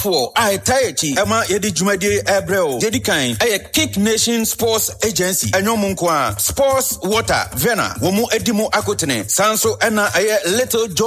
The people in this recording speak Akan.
for I Taichi, Emma Yedi Jumadi Abreu, Jedikan, a Kick Nation Sports Agency, Anomunkwa, Sports Water, Vena, Womu Edimo Akotene, Sanso Anna, a Little Joe.